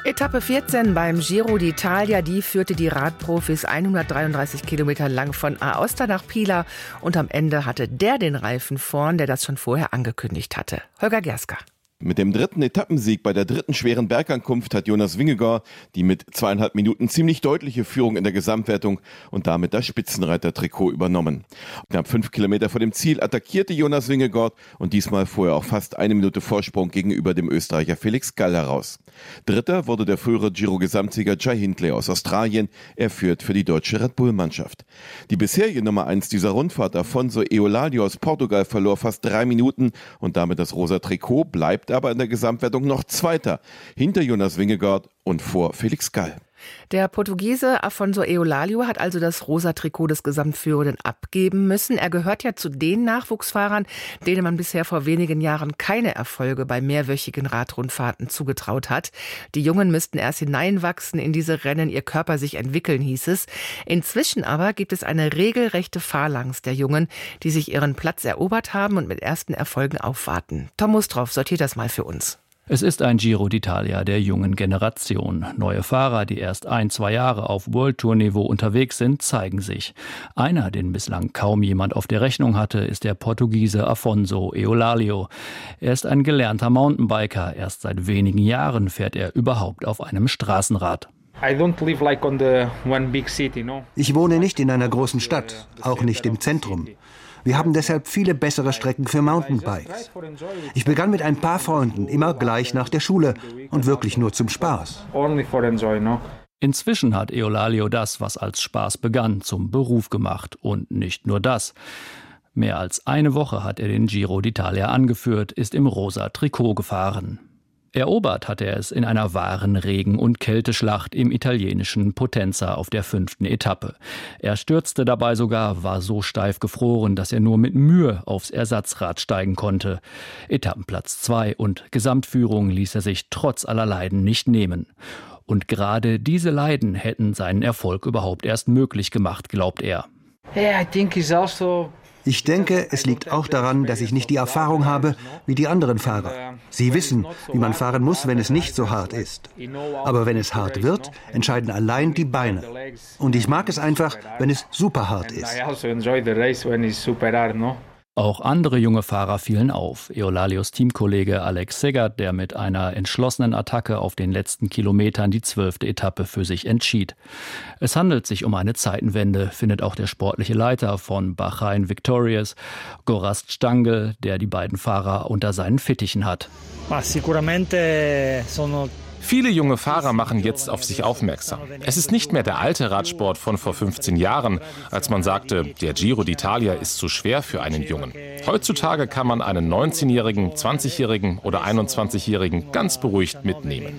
Etappe 14 beim Giro d'Italia, die führte die Radprofis 133 Kilometer lang von Aosta nach Pila und am Ende hatte der den Reifen vorn, der das schon vorher angekündigt hatte. Holger Gerska. Mit dem dritten Etappensieg bei der dritten schweren Bergankunft hat Jonas Vingegaard die mit 2,5 Minuten ziemlich deutliche Führung in der Gesamtwertung und damit das Spitzenreiter-Trikot übernommen. Knapp 5 Kilometer vor dem Ziel attackierte Jonas Vingegaard und diesmal fuhr er auch fast 1 Minute Vorsprung gegenüber dem Österreicher Felix Gall heraus. Dritter wurde der frühere Giro-Gesamtsieger Jai Hindley aus Australien. Er führt für die deutsche Red Bull-Mannschaft. Die bisherige Nummer 1 dieser Rundfahrt, Afonso Eulalia aus Portugal, verlor fast 3 Minuten und damit das rosa Trikot, bleibt aber in der Gesamtwertung noch Zweiter, hinter Jonas Vingegaard und vor Felix Gall. Der Portugiese Afonso Eulalia hat also das rosa Trikot des Gesamtführenden abgeben müssen. Er gehört ja zu den Nachwuchsfahrern, denen man bisher vor wenigen Jahren keine Erfolge bei mehrwöchigen Radrundfahrten zugetraut hat. Die Jungen müssten erst hineinwachsen in diese Rennen, ihr Körper sich entwickeln, hieß es. Inzwischen aber gibt es eine regelrechte Phalanx der Jungen, die sich ihren Platz erobert haben und mit ersten Erfolgen aufwarten. Tom Mustroff sortiert das mal für uns. Es ist ein Giro d'Italia der jungen Generation. Neue Fahrer, die erst 1-2 Jahre auf World-Tour-Niveau unterwegs sind, zeigen sich. Einer, den bislang kaum jemand auf der Rechnung hatte, ist der Portugiese Afonso Eulalia. Er ist ein gelernter Mountainbiker. Erst seit wenigen Jahren fährt er überhaupt auf einem Straßenrad. Ich wohne nicht in einer großen Stadt, auch nicht im Zentrum. Wir haben deshalb viele bessere Strecken für Mountainbikes. Ich begann mit ein paar Freunden, immer gleich nach der Schule und wirklich nur zum Spaß. Inzwischen hat Eulalia das, was als Spaß begann, zum Beruf gemacht. Und nicht nur das. Mehr als eine Woche hat er den Giro d'Italia angeführt, ist im rosa Trikot gefahren. Erobert hat er es in einer wahren Regen- und Kälteschlacht im italienischen Potenza auf der 5. Etappe. Er stürzte dabei sogar, war so steif gefroren, dass er nur mit Mühe aufs Ersatzrad steigen konnte. Etappenplatz 2 und Gesamtführung ließ er sich trotz aller Leiden nicht nehmen. Und gerade diese Leiden hätten seinen Erfolg überhaupt erst möglich gemacht, glaubt er. Ich denke, es liegt auch daran, dass ich nicht die Erfahrung habe wie die anderen Fahrer. Sie wissen, wie man fahren muss, wenn es nicht so hart ist. Aber wenn es hart wird, entscheiden allein die Beine. Und ich mag es einfach, wenn es super hart ist. Auch andere junge Fahrer fielen auf. Eulalios Teamkollege Alex Segert, der mit einer entschlossenen Attacke auf den letzten Kilometern die 12. Etappe für sich entschied. Es handelt sich um eine Zeitenwende, findet auch der sportliche Leiter von Bahrain Victorious, Gorazd Stangl, der die beiden Fahrer unter seinen Fittichen hat. Viele junge Fahrer machen jetzt auf sich aufmerksam. Es ist nicht mehr der alte Radsport von vor 15 Jahren, als man sagte, der Giro d'Italia ist zu schwer für einen Jungen. Heutzutage kann man einen 19-Jährigen, 20-Jährigen oder 21-Jährigen ganz beruhigt mitnehmen.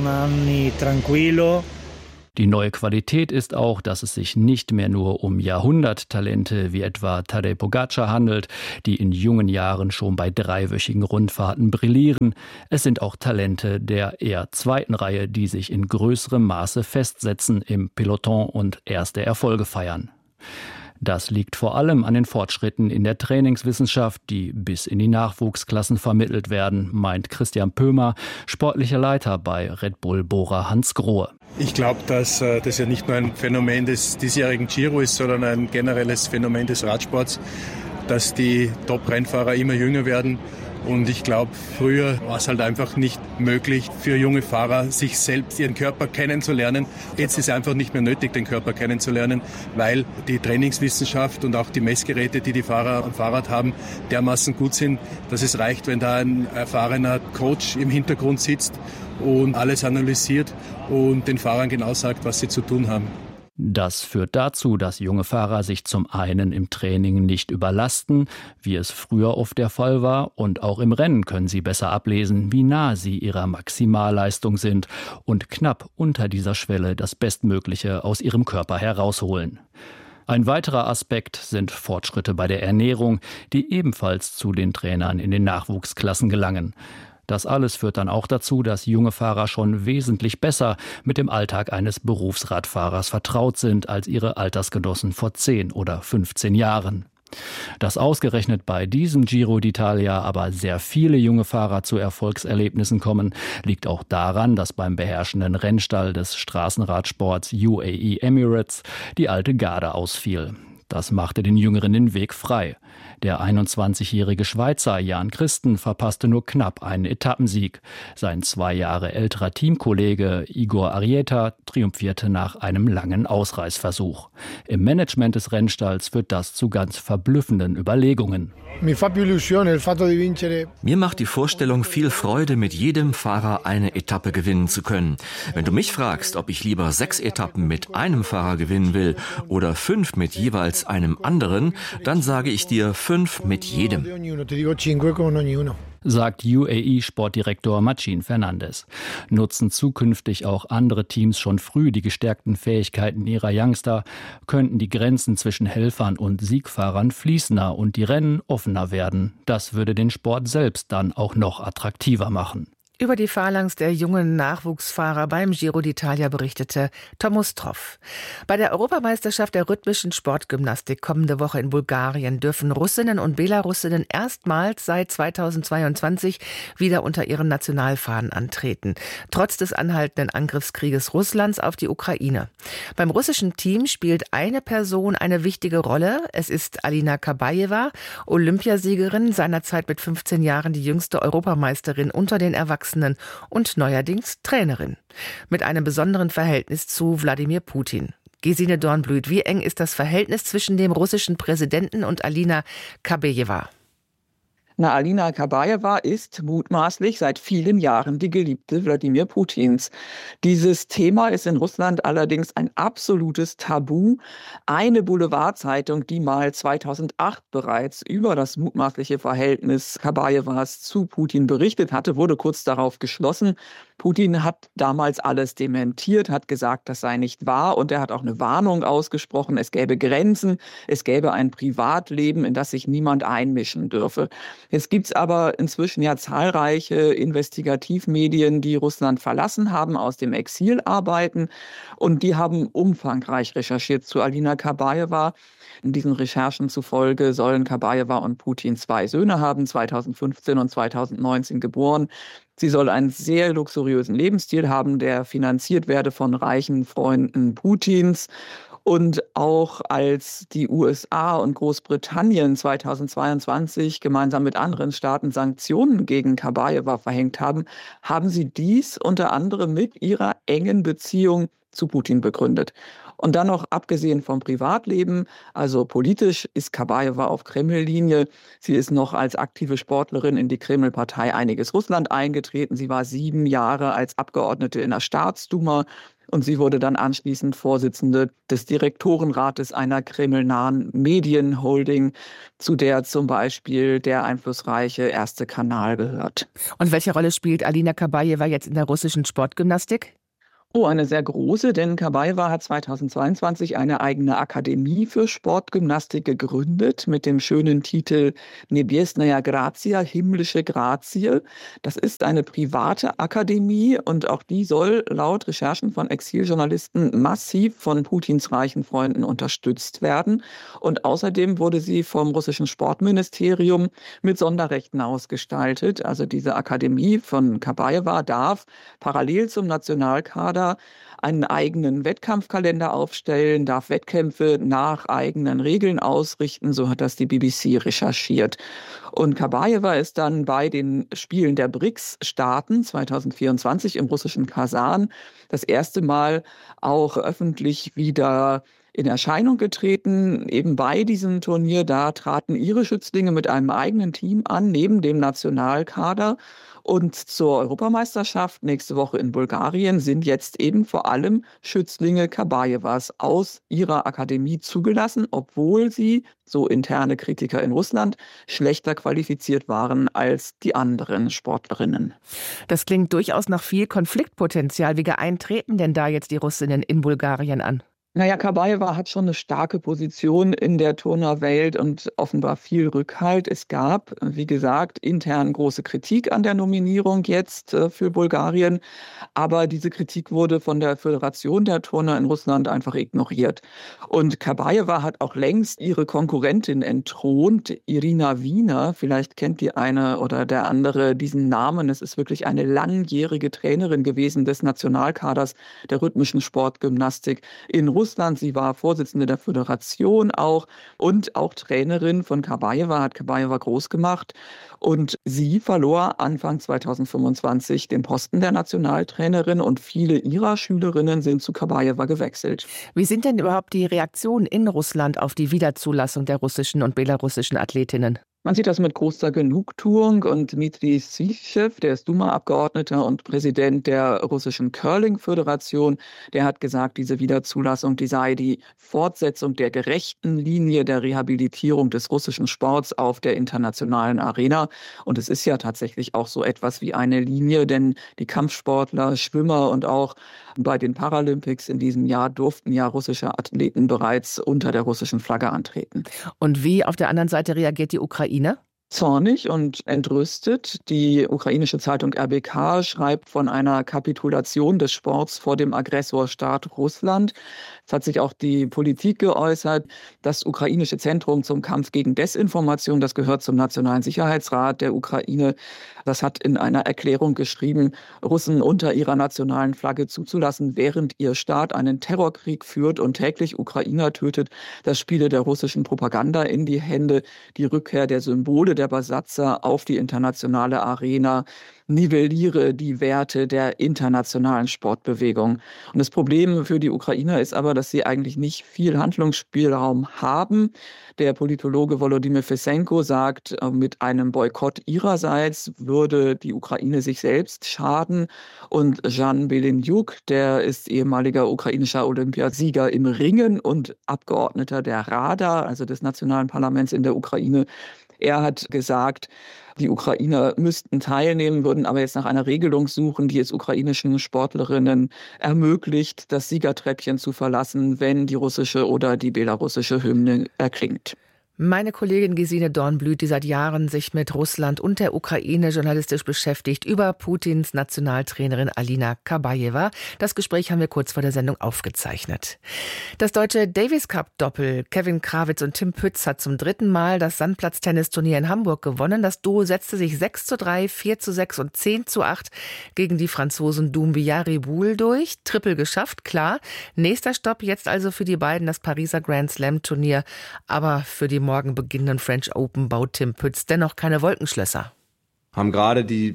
Die neue Qualität ist auch, dass es sich nicht mehr nur um Jahrhunderttalente wie etwa Tadej Pogačar handelt, die in jungen Jahren schon bei 3-wöchigen Rundfahrten brillieren. Es sind auch Talente der eher zweiten Reihe, die sich in größerem Maße festsetzen im Peloton und erste Erfolge feiern. Das liegt vor allem an den Fortschritten in der Trainingswissenschaft, die bis in die Nachwuchsklassen vermittelt werden, meint Christian Pömer, sportlicher Leiter bei Red Bull Bora Hansgrohe. Ich glaube, dass das ja nicht nur ein Phänomen des diesjährigen Giro ist, sondern ein generelles Phänomen des Radsports, dass die Top-Rennfahrer immer jünger werden. Und ich glaube, früher war es halt einfach nicht möglich für junge Fahrer, sich selbst, ihren Körper kennenzulernen. Jetzt ist es einfach nicht mehr nötig, den Körper kennenzulernen, weil die Trainingswissenschaft und auch die Messgeräte, die die Fahrer am Fahrrad haben, dermaßen gut sind, dass es reicht, wenn da ein erfahrener Coach im Hintergrund sitzt und alles analysiert und den Fahrern genau sagt, was sie zu tun haben. Das führt dazu, dass junge Fahrer sich zum einen im Training nicht überlasten, wie es früher oft der Fall war, und auch im Rennen können sie besser ablesen, wie nah sie ihrer Maximalleistung sind und knapp unter dieser Schwelle das Bestmögliche aus ihrem Körper herausholen. Ein weiterer Aspekt sind Fortschritte bei der Ernährung, die ebenfalls zu den Trainern in den Nachwuchsklassen gelangen. Das alles führt dann auch dazu, dass junge Fahrer schon wesentlich besser mit dem Alltag eines Berufsradfahrers vertraut sind als ihre Altersgenossen vor 10 oder 15 Jahren. Dass ausgerechnet bei diesem Giro d'Italia aber sehr viele junge Fahrer zu Erfolgserlebnissen kommen, liegt auch daran, dass beim beherrschenden Rennstall des Straßenradsports UAE Emirates die alte Garde ausfiel. Das machte den Jüngeren den Weg frei. Der 21-jährige Schweizer Jan Christen verpasste nur knapp einen Etappensieg. Sein 2 Jahre älterer Teamkollege Igor Arrieta triumphierte nach einem langen Ausreißversuch. Im Management des Rennstalls führt das zu ganz verblüffenden Überlegungen. Mir macht die Vorstellung viel Freude, mit jedem Fahrer eine Etappe gewinnen zu können. Wenn du mich fragst, ob ich lieber 6 Etappen mit einem Fahrer gewinnen will oder 5 mit jeweils einem anderen, dann sage ich dir 5 mit jedem. Sagt UAE-Sportdirektor Machin Fernandes. Nutzen zukünftig auch andere Teams schon früh die gestärkten Fähigkeiten ihrer Youngster, könnten die Grenzen zwischen Helfern und Siegfahrern fließender und die Rennen offener werden. Das würde den Sport selbst dann auch noch attraktiver machen. Über die Phalanx der jungen Nachwuchsfahrer beim Giro d'Italia berichtete Thomas Troff. Bei der Europameisterschaft der rhythmischen Sportgymnastik kommende Woche in Bulgarien dürfen Russinnen und Belarusinnen erstmals seit 2022 wieder unter ihren Nationalfahnen antreten, trotz des anhaltenden Angriffskrieges Russlands auf die Ukraine. Beim russischen Team spielt eine Person eine wichtige Rolle. Es ist Alina Kabajewa, Olympiasiegerin, seinerzeit mit 15 Jahren die jüngste Europameisterin unter den Erwachsenen und neuerdings Trainerin. Mit einem besonderen Verhältnis zu Wladimir Putin. Gesine Dornblüt, wie eng ist das Verhältnis zwischen dem russischen Präsidenten und Alina Kabajewa? Alina Kabajewa ist mutmaßlich seit vielen Jahren die Geliebte Wladimir Putins. Dieses Thema ist in Russland allerdings ein absolutes Tabu. Eine Boulevardzeitung, die mal 2008 bereits über das mutmaßliche Verhältnis Kabajewas zu Putin berichtet hatte, wurde kurz darauf geschlossen. Putin hat damals alles dementiert, hat gesagt, das sei nicht wahr, und er hat auch eine Warnung ausgesprochen, es gäbe Grenzen, es gäbe ein Privatleben, in das sich niemand einmischen dürfe. Jetzt gibt es aber inzwischen ja zahlreiche Investigativmedien, die Russland verlassen haben, aus dem Exil arbeiten, und die haben umfangreich recherchiert zu Alina Kabajewa. In diesen Recherchen zufolge sollen Kabajewa und Putin 2 Söhne haben, 2015 und 2019 geboren. Sie soll einen sehr luxuriösen Lebensstil haben, der finanziert werde von reichen Freunden Putins. Und auch als die USA und Großbritannien 2022 gemeinsam mit anderen Staaten Sanktionen gegen Kabajewa verhängt haben, haben sie dies unter anderem mit ihrer engen Beziehung zu Putin begründet. Und dann noch abgesehen vom Privatleben, also politisch ist Kabajewa auf Kreml-Linie. Sie ist noch als aktive Sportlerin in die Kreml-Partei Einiges Russland eingetreten. Sie war 7 Jahre als Abgeordnete in der Staatsduma. Und sie wurde dann anschließend Vorsitzende des Direktorenrates einer kremlnahen Medienholding, zu der zum Beispiel der einflussreiche Erste Kanal gehört. Und welche Rolle spielt Alina Kabajewa jetzt in der russischen Sportgymnastik? Oh, eine sehr große, denn Kabajewa hat 2022 eine eigene Akademie für Sportgymnastik gegründet mit dem schönen Titel Nebiesnaya Grazia, himmlische Grazie. Das ist eine private Akademie und auch die soll laut Recherchen von Exiljournalisten massiv von Putins reichen Freunden unterstützt werden. Und außerdem wurde sie vom russischen Sportministerium mit Sonderrechten ausgestaltet. Also diese Akademie von Kabajewa darf parallel zum Nationalkader einen eigenen Wettkampfkalender aufstellen, darf Wettkämpfe nach eigenen Regeln ausrichten, so hat das die BBC recherchiert. Und Kabajewa ist dann bei den Spielen der BRICS-Staaten 2024 im russischen Kasan das erste Mal auch öffentlich wieder in Erscheinung getreten. Eben bei diesem Turnier, da traten ihre Schützlinge mit einem eigenen Team an, neben dem Nationalkader. Und zur Europameisterschaft nächste Woche in Bulgarien sind jetzt eben vor allem Schützlinge Kabajewas aus ihrer Akademie zugelassen, obwohl sie, so interne Kritiker in Russland, schlechter qualifiziert waren als die anderen Sportlerinnen. Das klingt durchaus nach viel Konfliktpotenzial. Wie geein treten denn da jetzt die Russinnen in Bulgarien an? Naja, Kabajewa hat schon eine starke Position in der Turnerwelt und offenbar viel Rückhalt. Es gab, wie gesagt, intern große Kritik an der Nominierung jetzt für Bulgarien. Aber diese Kritik wurde von der Föderation der Turner in Russland einfach ignoriert. Und Kabajewa hat auch längst ihre Konkurrentin entthront, Irina Wiener. Vielleicht kennt die eine oder der andere diesen Namen. Es ist wirklich eine langjährige Trainerin gewesen des Nationalkaders der rhythmischen Sportgymnastik in Russland. Sie war Vorsitzende der Föderation auch und auch Trainerin von Kabajewa, hat Kabajewa groß gemacht. Und sie verlor Anfang 2025 den Posten der Nationaltrainerin und viele ihrer Schülerinnen sind zu Kabajewa gewechselt. Wie sind denn überhaupt die Reaktionen in Russland auf die Wiederzulassung der russischen und belarussischen Athletinnen? Man sieht das mit großer Genugtuung und Dmitri Syschew, der ist Duma-Abgeordneter und Präsident der russischen Curling-Föderation, der hat gesagt, diese Wiederzulassung, die sei die Fortsetzung der gerechten Linie der Rehabilitierung des russischen Sports auf der internationalen Arena. Und es ist ja tatsächlich auch so etwas wie eine Linie, denn die Kampfsportler, Schwimmer und auch bei den Paralympics in diesem Jahr durften ja russische Athleten bereits unter der russischen Flagge antreten. Und wie auf der anderen Seite reagiert die Ukraine? Zornig und entrüstet. Die ukrainische Zeitung RBK schreibt von einer Kapitulation des Sports vor dem Aggressorstaat Russland. Es hat sich auch die Politik geäußert. Das ukrainische Zentrum zum Kampf gegen Desinformation, das gehört zum Nationalen Sicherheitsrat der Ukraine, das hat in einer Erklärung geschrieben, Russen unter ihrer nationalen Flagge zuzulassen, während ihr Staat einen Terrorkrieg führt und täglich Ukrainer tötet, das spiele der russischen Propaganda in die Hände. Die Rückkehr der Symbole der Besatzer auf die internationale Arena nivelliere die Werte der internationalen Sportbewegung. Und das Problem für die Ukrainer ist aber, dass sie eigentlich nicht viel Handlungsspielraum haben. Der Politologe Volodymyr Fesenko sagt, mit einem Boykott ihrerseits würde die Ukraine sich selbst schaden. Und Jan Beleniuk, der ist ehemaliger ukrainischer Olympiasieger im Ringen und Abgeordneter der Rada, also des nationalen Parlaments in der Ukraine, er hat gesagt, die Ukrainer müssten teilnehmen, würden aber jetzt nach einer Regelung suchen, die es ukrainischen Sportlerinnen ermöglicht, das Siegertreppchen zu verlassen, wenn die russische oder die belarussische Hymne erklingt. Meine Kollegin Gesine Dornblüt, die seit Jahren sich mit Russland und der Ukraine journalistisch beschäftigt, über Putins Nationaltrainerin Alina Kabajewa. Das Gespräch haben wir kurz vor der Sendung aufgezeichnet. Das deutsche Davis-Cup-Doppel Kevin Krawitz und Tim Pütz hat zum 3. Mal das Sandplatz-Tennisturnier in Hamburg gewonnen. Das Duo setzte sich 6:3, 4:6 und 10:8 gegen die Franzosen Doumbia Riboul durch. Triple geschafft, klar. Nächster Stopp jetzt also für die beiden das Pariser Grand Slam-Turnier. Aber für die morgen beginnenden French Open baut Tim Pütz dennoch keine Wolkenschlösser. Haben gerade die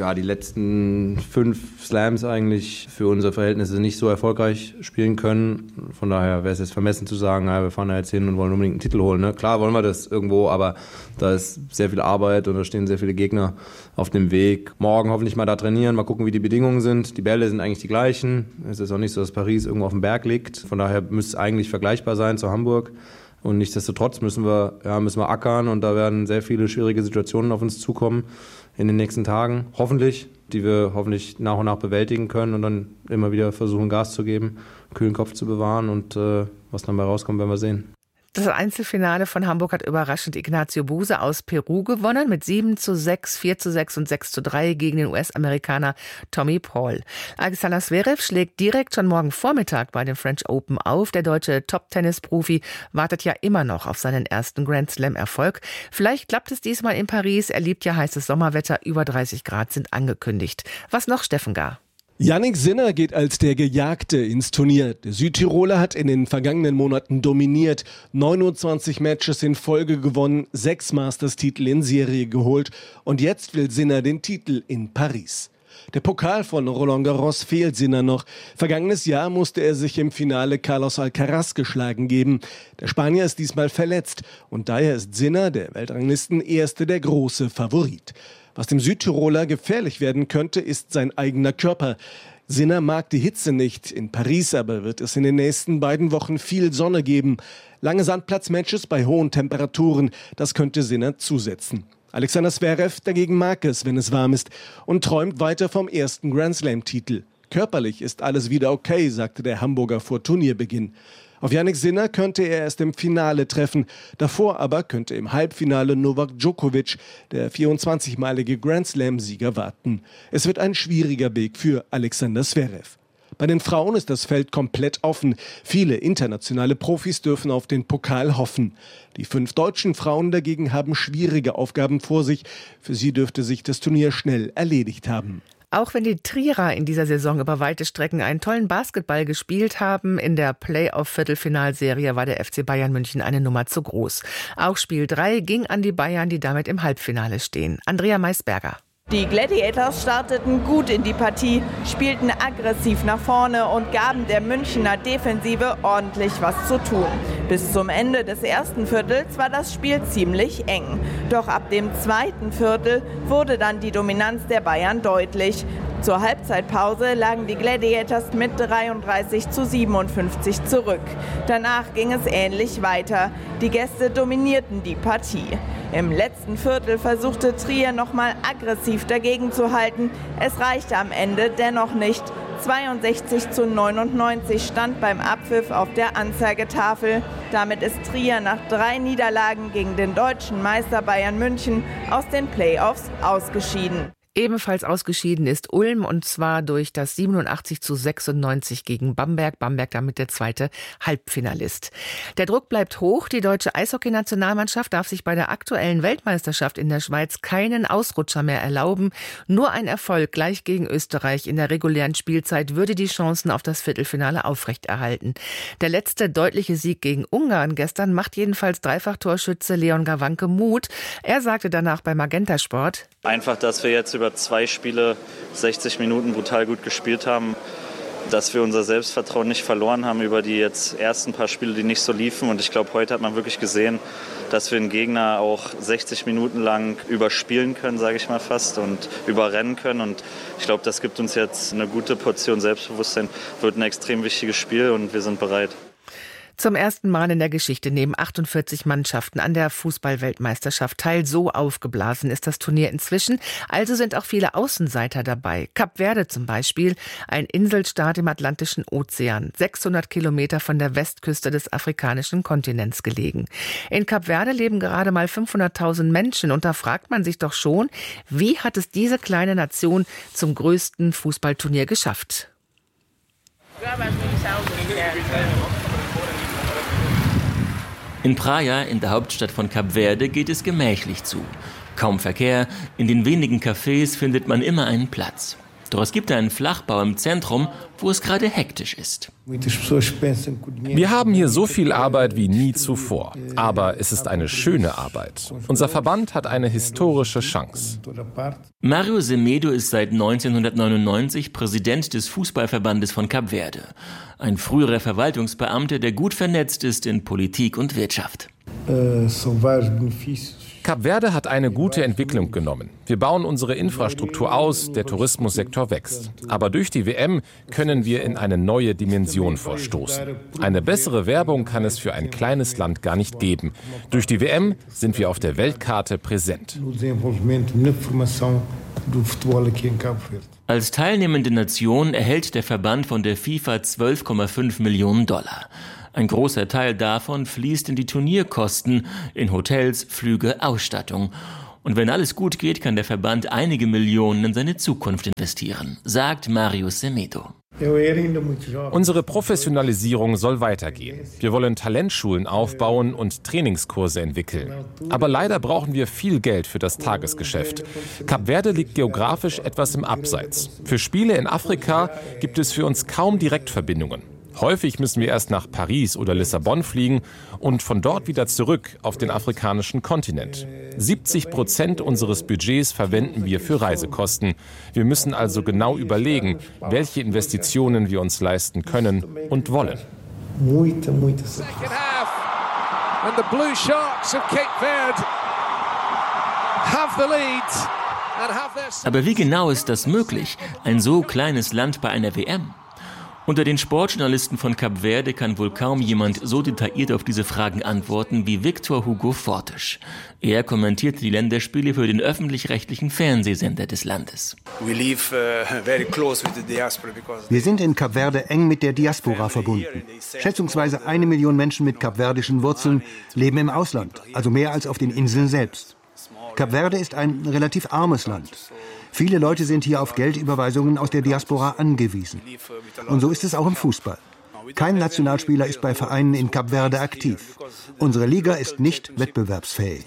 letzten 5 Slams eigentlich für unsere Verhältnisse nicht so erfolgreich spielen können. Von daher wäre es jetzt vermessen zu sagen, wir fahren da jetzt hin und wollen unbedingt einen Titel holen. Ne? Klar wollen wir das irgendwo, aber da ist sehr viel Arbeit und da stehen sehr viele Gegner auf dem Weg. Morgen hoffentlich mal da trainieren, mal gucken, wie die Bedingungen sind. Die Bälle sind eigentlich die gleichen. Es ist auch nicht so, dass Paris irgendwo auf dem Berg liegt. Von daher müsste es eigentlich vergleichbar sein zu Hamburg. Und nichtsdestotrotz müssen wir ackern und da werden sehr viele schwierige Situationen auf uns zukommen in den nächsten Tagen, hoffentlich, die wir hoffentlich nach und nach bewältigen können und dann immer wieder versuchen, Gas zu geben, kühlen Kopf zu bewahren und was dann bei rauskommt, werden wir sehen. Das Einzelfinale von Hamburg hat überraschend Ignacio Buse aus Peru gewonnen mit 7:6, 4:6 und 6:3 gegen den US-Amerikaner Tommy Paul. Alexander Zverev schlägt direkt schon morgen Vormittag bei den French Open auf. Der deutsche Top-Tennis-Profi wartet ja immer noch auf seinen ersten Grand Slam-Erfolg. Vielleicht klappt es diesmal in Paris. Er liebt ja heißes Sommerwetter. Über 30 Grad sind angekündigt. Was noch, Steffen Gar? Yannick Sinner geht als der Gejagte ins Turnier. Der Südtiroler hat in den vergangenen Monaten dominiert, 29 Matches in Folge gewonnen, 6 Masters-Titel in Serie geholt und jetzt will Sinner den Titel in Paris. Der Pokal von Roland Garros fehlt Sinner noch. Vergangenes Jahr musste er sich im Finale Carlos Alcaraz geschlagen geben. Der Spanier ist diesmal verletzt und daher ist Sinner, der Weltranglisten Erste, der große Favorit. Was dem Südtiroler gefährlich werden könnte, ist sein eigener Körper. Sinner mag die Hitze nicht. In Paris aber wird es in den nächsten beiden Wochen viel Sonne geben. Lange Sandplatzmatches bei hohen Temperaturen, das könnte Sinner zusetzen. Alexander Zverev dagegen mag es, wenn es warm ist und träumt weiter vom ersten Grand Slam-Titel. Körperlich ist alles wieder okay, sagte der Hamburger vor Turnierbeginn. Auf Jannik Sinner könnte er erst im Finale treffen. Davor aber könnte im Halbfinale Novak Djokovic, der 24-malige Grand-Slam-Sieger, warten. Es wird ein schwieriger Weg für Alexander Zverev. Bei den Frauen ist das Feld komplett offen. Viele internationale Profis dürfen auf den Pokal hoffen. Die 5 deutschen Frauen dagegen haben schwierige Aufgaben vor sich. Für sie dürfte sich das Turnier schnell erledigt haben. Auch wenn die Trierer in dieser Saison über weite Strecken einen tollen Basketball gespielt haben, in der Playoff-Viertelfinalserie war der FC Bayern München eine Nummer zu groß. Auch Spiel 3 ging an die Bayern, die damit im Halbfinale stehen. Andrea Maisberger. Die Gladiators starteten gut in die Partie, spielten aggressiv nach vorne und gaben der Münchner Defensive ordentlich was zu tun. Bis zum Ende des ersten Viertels war das Spiel ziemlich eng. Doch ab dem zweiten Viertel wurde dann die Dominanz der Bayern deutlich. Zur Halbzeitpause lagen die Gladiators mit 33:57 zurück. Danach ging es ähnlich weiter. Die Gäste dominierten die Partie. Im letzten Viertel versuchte Trier nochmal aggressiv dagegen zu halten. Es reichte am Ende dennoch nicht. 62:99 stand beim Abpfiff auf der Anzeigetafel. Damit ist Trier nach 3 Niederlagen gegen den deutschen Meister Bayern München aus den Playoffs ausgeschieden. Ebenfalls ausgeschieden ist Ulm, und zwar durch das 87:96 gegen Bamberg. Bamberg damit der zweite Halbfinalist. Der Druck bleibt hoch. Die deutsche Eishockey-Nationalmannschaft darf sich bei der aktuellen Weltmeisterschaft in der Schweiz keinen Ausrutscher mehr erlauben. Nur ein Erfolg gleich gegen Österreich in der regulären Spielzeit würde die Chancen auf das Viertelfinale aufrechterhalten. Der letzte deutliche Sieg gegen Ungarn gestern macht jedenfalls Dreifach-Torschütze Leon Gawanke Mut. Er sagte danach bei Magenta Sport: Einfach, dass wir jetzt über 2 Spiele 60 Minuten brutal gut gespielt haben, dass wir unser Selbstvertrauen nicht verloren haben über die jetzt ersten paar Spiele, die nicht so liefen. Und ich glaube, heute hat man wirklich gesehen, dass wir einen Gegner auch 60 Minuten lang überspielen können, sage ich mal fast, und überrennen können. Und ich glaube, das gibt uns jetzt eine gute Portion Selbstbewusstsein. Wird ein extrem wichtiges Spiel und wir sind bereit. Zum ersten Mal in der Geschichte nehmen 48 Mannschaften an der Fußball-Weltmeisterschaft teil. So aufgeblasen ist das Turnier inzwischen. Also sind auch viele Außenseiter dabei. Kap Verde zum Beispiel, ein Inselstaat im Atlantischen Ozean, 600 Kilometer von der Westküste des afrikanischen Kontinents gelegen. In Kap Verde leben gerade mal 500.000 Menschen. Und da fragt man sich doch schon, wie hat es diese kleine Nation zum größten Fußballturnier geschafft? In Praia, in der Hauptstadt von Kap Verde, geht es gemächlich zu. Kaum Verkehr, in den wenigen Cafés findet man immer einen Platz. Doch es gibt einen Flachbau im Zentrum, wo es gerade hektisch ist. Wir haben hier so viel Arbeit wie nie zuvor. Aber es ist eine schöne Arbeit. Unser Verband hat eine historische Chance. Mario Semedo ist seit 1999 Präsident des Fußballverbandes von Kap Verde. Ein früherer Verwaltungsbeamter, der gut vernetzt ist in Politik und Wirtschaft. Kap Verde hat eine gute Entwicklung genommen. Wir bauen unsere Infrastruktur aus, der Tourismussektor wächst. Aber durch die WM können wir in eine neue Dimension vorstoßen. Eine bessere Werbung kann es für ein kleines Land gar nicht geben. Durch die WM sind wir auf der Weltkarte präsent. Als teilnehmende Nation erhält der Verband von der FIFA 12,5 Millionen $. Ein großer Teil davon fließt in die Turnierkosten, in Hotels, Flüge, Ausstattung. Und wenn alles gut geht, kann der Verband einige Millionen in seine Zukunft investieren, sagt Mario Semedo. Unsere Professionalisierung soll weitergehen. Wir wollen Talentschulen aufbauen und Trainingskurse entwickeln. Aber leider brauchen wir viel Geld für das Tagesgeschäft. Kap Verde liegt geografisch etwas im Abseits. Für Spiele in Afrika gibt es für uns kaum Direktverbindungen. Häufig müssen wir erst nach Paris oder Lissabon fliegen und von dort wieder zurück auf den afrikanischen Kontinent. 70% unseres Budgets verwenden wir für Reisekosten. Wir müssen also genau überlegen, welche Investitionen wir uns leisten können und wollen. Aber wie genau ist das möglich, ein so kleines Land bei einer WM? Unter den Sportjournalisten von Kap Verde kann wohl kaum jemand so detailliert auf diese Fragen antworten wie Victor Hugo Fortes. Er kommentierte die Länderspiele für den öffentlich-rechtlichen Fernsehsender des Landes. Wir sind in Kap Verde eng mit der Diaspora verbunden. Schätzungsweise 1 Million Menschen mit kapverdischen Wurzeln leben im Ausland, also mehr als auf den Inseln selbst. Kap Verde ist ein relativ armes Land. Viele Leute sind hier auf Geldüberweisungen aus der Diaspora angewiesen. Und so ist es auch im Fußball. Kein Nationalspieler ist bei Vereinen in Kap Verde aktiv. Unsere Liga ist nicht wettbewerbsfähig.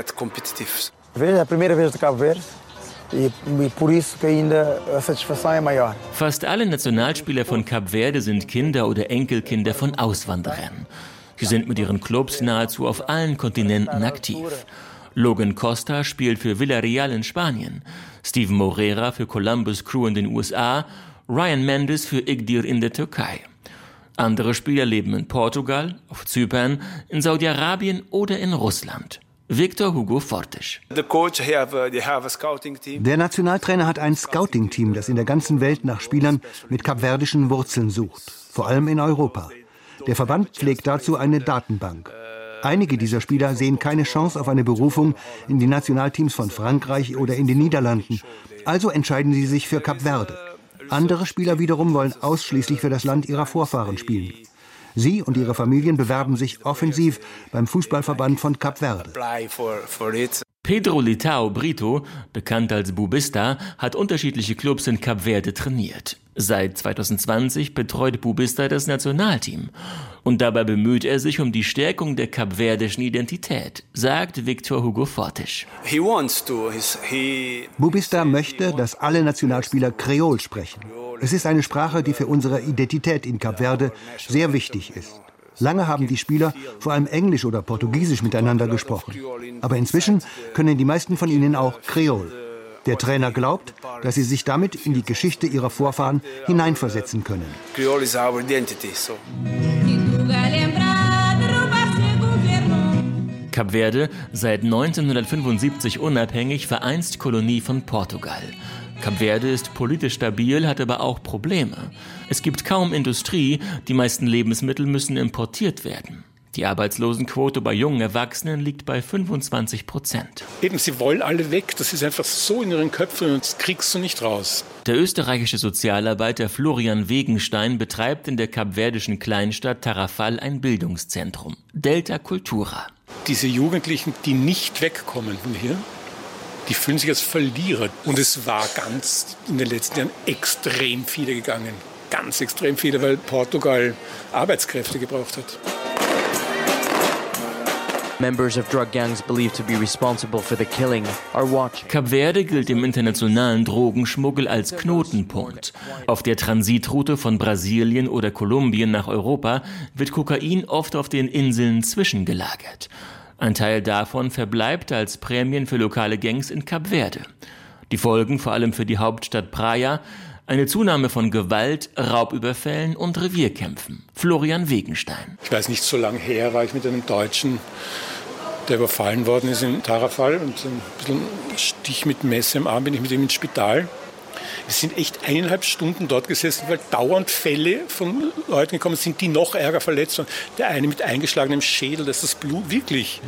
Fast alle Nationalspieler von Kap Verde sind Kinder oder Enkelkinder von Auswanderern. Sie sind mit ihren Clubs nahezu auf allen Kontinenten aktiv. Logan Costa spielt für Villarreal in Spanien, Steven Moreira für Columbus Crew in den USA, Ryan Mendes für Igdir in der Türkei. Andere Spieler leben in Portugal, auf Zypern, in Saudi-Arabien oder in Russland. Victor Hugo Fortes. Der Nationaltrainer hat ein Scouting-Team, das in der ganzen Welt nach Spielern mit kapverdischen Wurzeln sucht, vor allem in Europa. Der Verband pflegt dazu eine Datenbank. Einige dieser Spieler sehen keine Chance auf eine Berufung in die Nationalteams von Frankreich oder in den Niederlanden. Also entscheiden sie sich für Kap Verde. Andere Spieler wiederum wollen ausschließlich für das Land ihrer Vorfahren spielen. Sie und ihre Familien bewerben sich offensiv beim Fußballverband von Kap Verde. Pedro Litao Brito, bekannt als Bubista, hat unterschiedliche Clubs in Kap Verde trainiert. Seit 2020 betreut Bubista das Nationalteam. Und dabei bemüht er sich um die Stärkung der kapverdischen Identität, sagt Victor Hugo Fortes. Bubista möchte, dass alle Nationalspieler Kreol sprechen. Es ist eine Sprache, die für unsere Identität in Kap Verde sehr wichtig ist. Lange haben die Spieler vor allem Englisch oder Portugiesisch miteinander gesprochen. Aber inzwischen können die meisten von ihnen auch Kreol. Der Trainer glaubt, dass sie sich damit in die Geschichte ihrer Vorfahren hineinversetzen können. Kap Verde, seit 1975 unabhängig, Vereinskolonie von Portugal. Kap Verde ist politisch stabil, hat aber auch Probleme. Es gibt kaum Industrie, die meisten Lebensmittel müssen importiert werden. Die Arbeitslosenquote bei jungen Erwachsenen liegt bei 25%. Eben, sie wollen alle weg. Das ist einfach so in ihren Köpfen und das kriegst du nicht raus. Der österreichische Sozialarbeiter Florian Wegenstein betreibt in der kapverdischen Kleinstadt Tarrafal ein Bildungszentrum, Delta Cultura. Diese Jugendlichen, die nicht wegkommen von hier, die fühlen sich als Verlierer. Und es war ganz in den letzten Jahren extrem viele gegangen. Ganz extrem viele, weil Portugal Arbeitskräfte gebraucht hat. Members of drug gangs believed to be responsible for the killing are watching. Kap Verde gilt im internationalen Drogenschmuggel als Knotenpunkt. Auf der Transitroute von Brasilien oder Kolumbien nach Europa wird Kokain oft auf den Inseln zwischengelagert. Ein Teil davon verbleibt als Prämien für lokale Gangs in Kap Verde. Die Folgen vor allem für die Hauptstadt Praia: eine Zunahme von Gewalt, Raubüberfällen und Revierkämpfen. Florian Wegenstein. Ich weiß nicht, so lange her war ich mit einem Deutschen, der überfallen worden ist in Tarrafal, und ein bisschen Stich mit Messer im Arm, bin ich mit ihm ins Spital. Wir sind echt 1,5 Stunden dort gesessen, weil dauernd Fälle von Leuten gekommen sind, die noch ärger verletzt waren. Der eine mit eingeschlagenem Schädel, das ist das Blut, wirklich.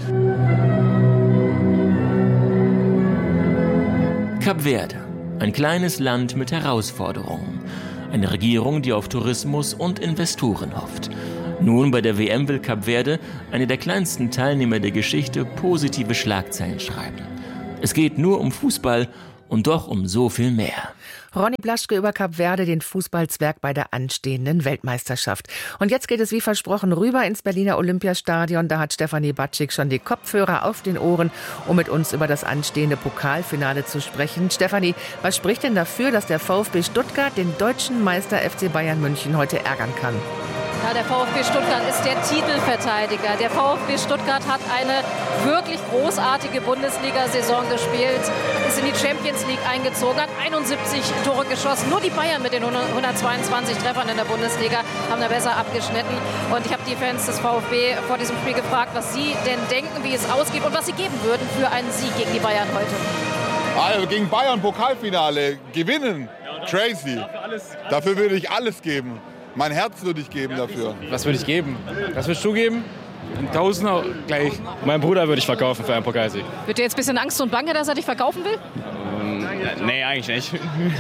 Kap Verde, ein kleines Land mit Herausforderungen. Eine Regierung, die auf Tourismus und Investoren hofft. Nun bei der WM will Kap Verde, eine der kleinsten Teilnehmer der Geschichte, positive Schlagzeilen schreiben. Es geht nur um Fußball und doch um so viel mehr. Ronny Blaschke über Kap Verde, den Fußballzwerg bei der anstehenden Weltmeisterschaft. Und jetzt geht es wie versprochen rüber ins Berliner Olympiastadion. Da hat Stefanie Batschik schon die Kopfhörer auf den Ohren, um mit uns über das anstehende Pokalfinale zu sprechen. Stefanie, was spricht denn dafür, dass der VfB Stuttgart den deutschen Meister FC Bayern München heute ärgern kann? Ja, der VfB Stuttgart ist der Titelverteidiger. Der VfB Stuttgart hat eine wirklich großartige Bundesliga-Saison gespielt, ist in die Champions League eingezogen, hat 71 Tore geschossen. Nur die Bayern mit den 122 Treffern in der Bundesliga haben da besser abgeschnitten. Und ich habe die Fans des VfB vor diesem Spiel gefragt, was sie denn denken, wie es ausgeht und was sie geben würden für einen Sieg gegen die Bayern heute. Also gegen Bayern Pokalfinale gewinnen, crazy. Dafür würde ich alles geben. Mein Herz würde ich geben dafür. Was würde ich geben? Was würdest du geben? Ein Tausender gleich. Mein Bruder würde ich verkaufen für einen Pokalsieg. Wird dir jetzt ein bisschen Angst und Bange, dass er dich verkaufen will? Nee, eigentlich nicht.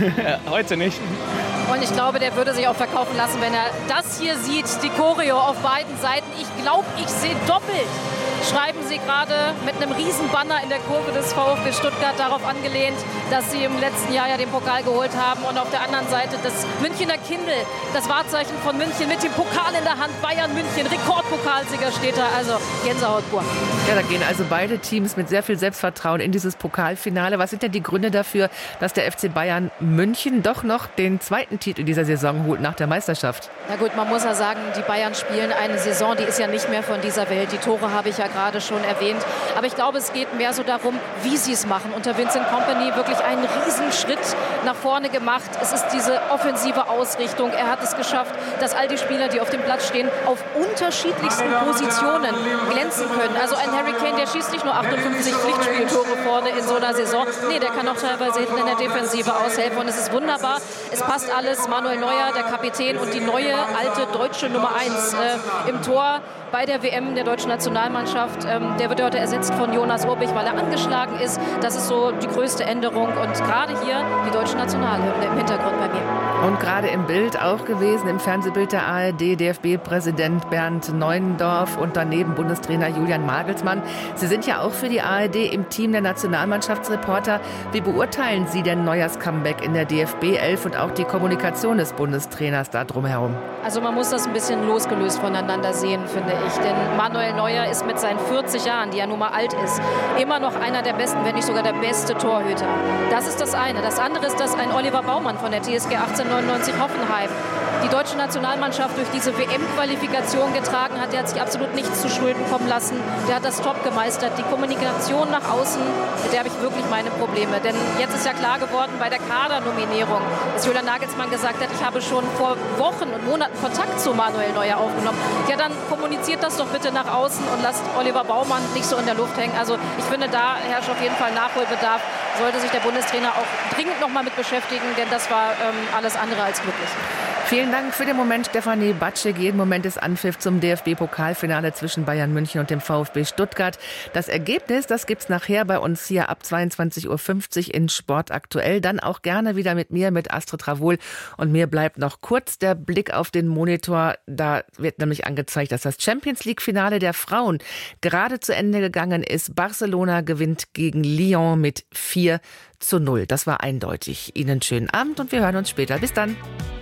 Heute nicht. Und ich glaube, der würde sich auch verkaufen lassen, wenn er das hier sieht, die Choreo auf beiden Seiten. Ich glaube, ich sehe doppelt. Schreiben sie gerade mit einem riesen Banner in der Kurve des VfB Stuttgart darauf angelehnt, dass sie im letzten Jahr ja den Pokal geholt haben. Und auf der anderen Seite das Münchner Kindl, das Wahrzeichen von München mit dem Pokal in der Hand. Bayern München, Rekordpokalsieger steht da. Also Gänsehaut pur. Ja, da gehen also beide Teams mit sehr viel Selbstvertrauen in dieses Pokalfinale. Was sind denn die Gründe dafür, dass der FC Bayern München doch noch den zweiten Titel dieser Saison holt nach der Meisterschaft? Na gut, man muss ja sagen, die Bayern spielen eine Saison, die ist ja nicht mehr von dieser Welt. Die Tore habe ich ja gerade schon erwähnt. Aber ich glaube, es geht mehr so darum, wie sie es machen. Unter Vincent Kompany wirklich einen Riesenschritt nach vorne gemacht. Es ist diese offensive Ausrichtung. Er hat es geschafft, dass all die Spieler, die auf dem Platz stehen, auf unterschiedlichsten Positionen glänzen können. Also ein Harry Kane, der schießt nicht nur 58 Pflichtspieltore vorne in so einer Saison. Nee, der kann auch teilweise hinten in der Defensive aushelfen. Und es ist wunderbar. Es passt alles. Manuel Neuer, der Kapitän und die neue, alte deutsche Nummer 1 im Tor bei der WM der deutschen Nationalmannschaft. Der wird heute ersetzt von Jonas Urbich, weil er angeschlagen ist. Das ist so die größte Änderung. Und gerade hier die deutsche Nationalhymne im Hintergrund bei mir. Und gerade im Bild auch gewesen, im Fernsehbild der ARD, DFB-Präsident Bernd Neuendorf und daneben Bundestrainer Julian Nagelsmann. Sie sind ja auch für die ARD im Team der Nationalmannschaftsreporter. Wie beurteilen Sie denn Neuers Comeback in der DFB 11 und auch die Kommunikation des Bundestrainers da drumherum? Also man muss das ein bisschen losgelöst voneinander sehen, finde ich. Denn Manuel Neuer ist mit seinen 40 Jahren, die ja nun mal alt ist, immer noch einer der besten, wenn nicht sogar der beste Torhüter. Das ist das eine. Das andere ist, dass ein Oliver Baumann von der TSG 1899 Hoffenheim die deutsche Nationalmannschaft durch diese WM-Qualifikation getragen hat. Der hat sich absolut nichts zu Schulden kommen lassen. Der hat das top gemeistert. Die Kommunikation nach außen, mit der habe ich wirklich meine Probleme. Denn jetzt ist ja klar geworden bei der Kadernominierung, dass Julian Nagelsmann gesagt hat, ich habe schon vor Wochen und Monaten Kontakt zu Manuel Neuer aufgenommen. Ja, dann kommuniziert das doch bitte nach außen und lasst Oliver Baumann nicht so in der Luft hängen. Also ich finde, da herrscht auf jeden Fall Nachholbedarf. Sollte sich der Bundestrainer auch dringend noch mal mit beschäftigen, denn das war alles andere als glücklich. Vielen Dank für den Moment, Stefanie Batschek. Jeden Moment ist Anpfiff zum DFB-Pokalfinale zwischen Bayern München und dem VfB Stuttgart. Das Ergebnis, das gibt's nachher bei uns hier ab 22.50 Uhr in Sport aktuell. Dann auch gerne wieder mit mir, mit Astrid Travol. Und mir bleibt noch kurz der Blick auf den Monitor. Da wird nämlich angezeigt, dass das Champions-League-Finale der Frauen gerade zu Ende gegangen ist. Barcelona gewinnt gegen Lyon mit 4:0. Das war eindeutig. Ihnen schönen Abend und wir hören uns später. Bis dann.